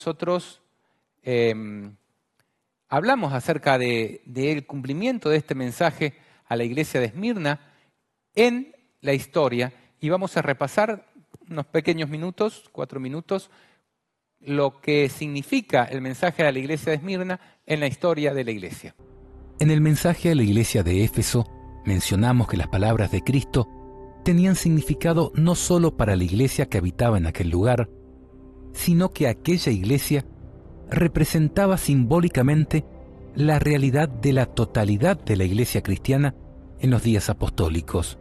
Nosotros hablamos acerca del cumplimiento de este mensaje a la iglesia de Esmirna en la historia y vamos a repasar unos pequeños minutos, 4 minutos, lo que significa el mensaje a la iglesia de Esmirna en la historia de la iglesia. En el mensaje a la iglesia de Éfeso mencionamos que las palabras de Cristo tenían significado no solo para la iglesia que habitaba en aquel lugar, sino que aquella iglesia representaba simbólicamente la realidad de la totalidad de la iglesia cristiana en los días apostólicos.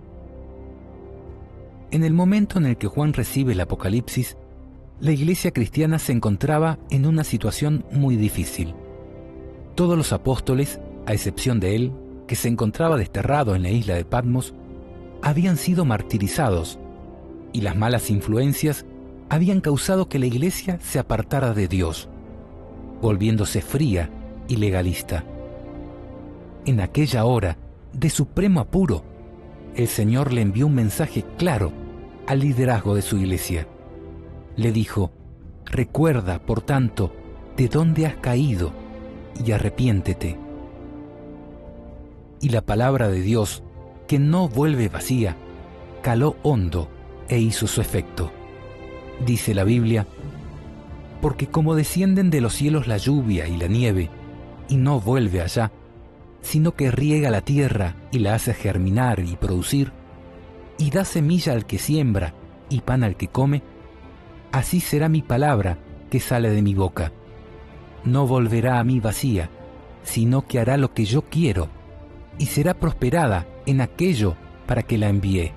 En el momento en el que Juan recibe el Apocalipsis, la iglesia cristiana se encontraba en una situación muy difícil. Todos los apóstoles, a excepción de él, que se encontraba desterrado en la isla de Patmos, habían sido martirizados, y las malas influencias habían causado que la iglesia se apartara de Dios, volviéndose fría y legalista. En aquella hora de supremo apuro, el Señor le envió un mensaje claro al liderazgo de su iglesia. Le dijo: recuerda, por tanto, de dónde has caído y arrepiéntete. Y la palabra de Dios, que no vuelve vacía, caló hondo e hizo su efecto. Dice la Biblia: porque como descienden de los cielos la lluvia y la nieve, y no vuelve allá, sino que riega la tierra y la hace germinar y producir, y da semilla al que siembra y pan al que come, así será mi palabra que sale de mi boca. No volverá a mí vacía, sino que hará lo que yo quiero, y será prosperada en aquello para que la envié.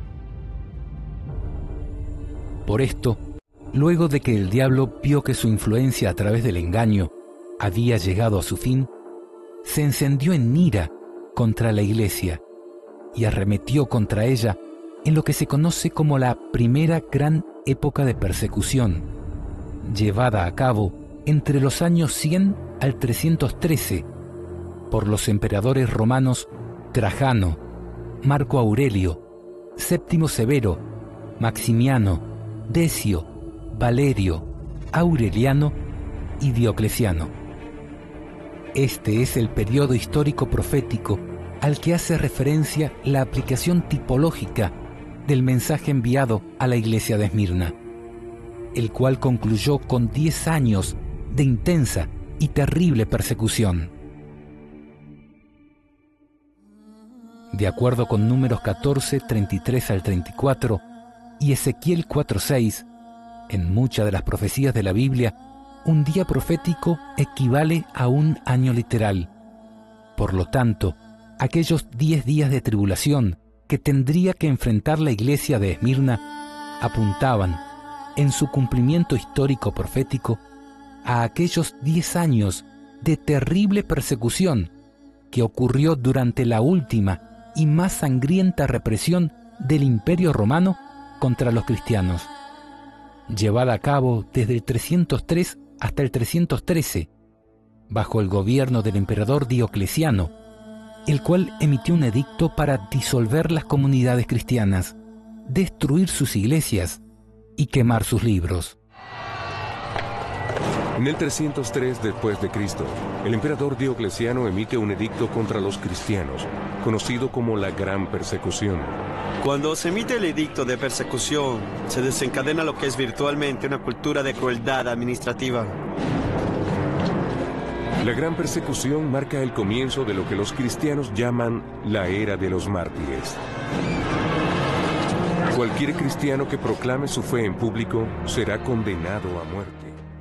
Por esto, luego de que el diablo vio que su influencia a través del engaño había llegado a su fin, se encendió en ira contra la iglesia y arremetió contra ella en lo que se conoce como la primera gran época de persecución, llevada a cabo entre los años 100 al 313 por los emperadores romanos Trajano, Marco Aurelio, Séptimo Severo, Maximiano, Decio, Valerio, Aureliano y Diocleciano. Este es el periodo histórico profético al que hace referencia la aplicación tipológica del mensaje enviado a la iglesia de Esmirna, el cual concluyó con 10 años de intensa y terrible persecución. De acuerdo con Números 14, 33 al 34 y Ezequiel 4:6, en muchas de las profecías de la Biblia, un día profético equivale a un año literal. Por lo tanto, aquellos 10 días de tribulación que tendría que enfrentar la iglesia de Esmirna apuntaban, en su cumplimiento histórico profético, a aquellos 10 años de terrible persecución que ocurrió durante la última y más sangrienta represión del Imperio Romano contra los cristianos, llevada a cabo desde el 303 hasta el 313, bajo el gobierno del emperador Diocleciano, el cual emitió un edicto para disolver las comunidades cristianas, destruir sus iglesias y quemar sus libros. En el 303 después de Cristo, el emperador Diocleciano emite un edicto contra los cristianos, conocido como la Gran Persecución. Cuando se emite el edicto de persecución, se desencadena lo que es virtualmente una cultura de crueldad administrativa. La Gran Persecución marca el comienzo de lo que los cristianos llaman la Era de los Mártires. Cualquier cristiano que proclame su fe en público será condenado a muerte.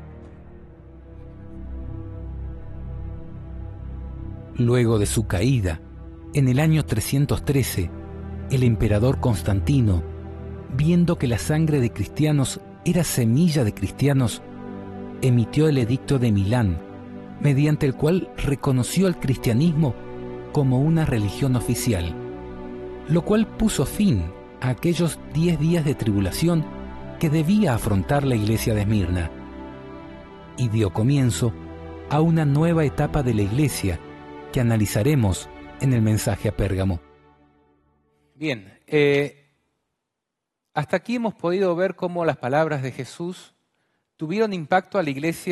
Luego de su caída, en el año 313, el emperador Constantino, viendo que la sangre de cristianos era semilla de cristianos, emitió el edicto de Milán, mediante el cual reconoció al cristianismo como una religión oficial, lo cual puso fin a aquellos 10 días de tribulación que debía afrontar la iglesia de Esmirna, y dio comienzo a una nueva etapa de la iglesia que analizaremos en el mensaje a Pérgamo. Bien, hasta aquí hemos podido ver cómo las palabras de Jesús tuvieron impacto a la iglesia